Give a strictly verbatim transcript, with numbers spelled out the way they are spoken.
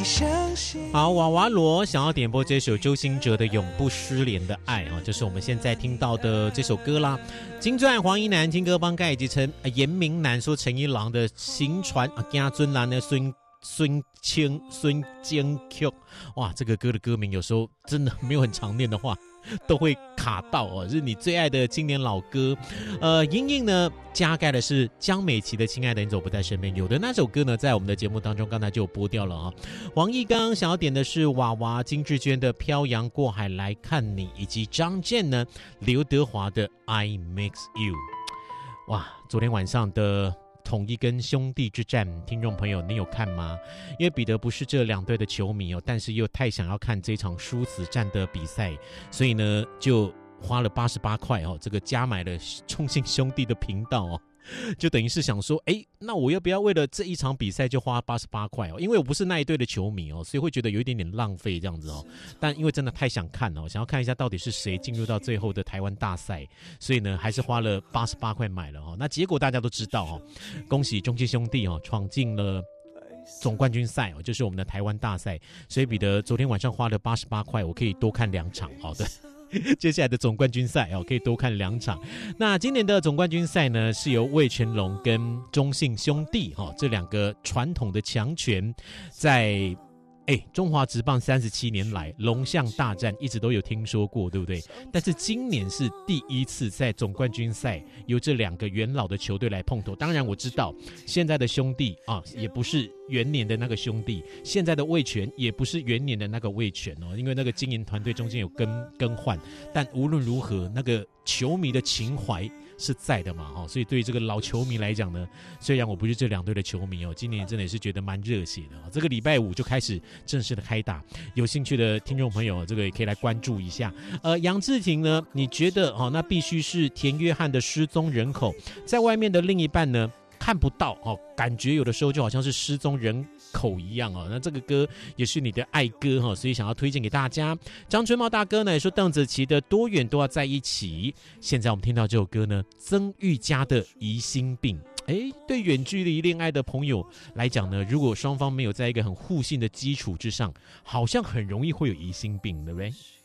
好，娃娃罗想要点播这首周兴哲的《永不失联的爱》啊，这是我们现在听到的这首歌啦。金钻黄一南听歌帮盖以及陈严明南说陈一郎的行船啊，家尊兰的孙孙清孙坚 Q， 哇，这个歌的歌名有时候真的没有很常念的话，都会卡到哦。是你最爱的经典老歌，呃，莹莹呢加盖的是江美琪的《亲爱的你走不在身边》，有的那首歌呢，在我们的节目当中刚才就有播掉了啊。黄义刚想要点的是娃娃金志娟的《漂洋过海来看你》，以及张健呢刘德华的《I Mix You》。哇，昨天晚上的统一跟兄弟之战，听众朋友你有看吗？因为彼得不是这两队的球迷哦，但是又太想要看这场殊死战的比赛，所以呢就花了八十八块哦，这个加买了中信兄弟的频道哦，就等于是想说，哎，那我要不要为了这一场比赛就花八十八块哦？因为我不是那一队的球迷哦，所以会觉得有一点点浪费这样子哦。但因为真的太想看了，想要看一下到底是谁进入到最后的台湾大赛，所以呢还是花了八十八块买了哦。那结果大家都知道哦，恭喜中信兄弟哦，闯进了总冠军赛哦，就是我们的台湾大赛。所以彼得昨天晚上花了八十八块，我可以多看两场，好的。接下来的总冠军赛哦，可以多看两场。那今年的总冠军赛呢，是由味全龙跟中信兄弟哈、哦、这两个传统的强权在。哎，中华职棒三十七年来龙象大战一直都有听说过，对不对？但是今年是第一次在总冠军赛由这两个元老的球队来碰头。当然我知道现在的兄弟啊，也不是元年的那个兄弟，现在的味全也不是元年的那个味全哦，因为那个经营团队中间有更更换。但无论如何，那个球迷的情怀是在的嘛，所以对于这个老球迷来讲呢，虽然我不是这两队的球迷哦，今年真的也是觉得蛮热血的。这个礼拜五就开始正式的开打，有兴趣的听众朋友，这个也可以来关注一下。呃，杨志廷呢，你觉得哦，那必须是田约翰的失踪人口，在外面的另一半呢看不到哦，感觉有的时候就好像是失踪人口一样哦。那这个歌也是你的爱歌哈、哦，所以想要推荐给大家。张春茂大哥呢也说邓紫棋的多远都要在一起。现在我们听到这首歌呢，曾玉佳的疑心病。哎，对远距离恋爱的朋友来讲呢，如果双方没有在一个很互信的基础之上，好像很容易会有疑心病，对不对？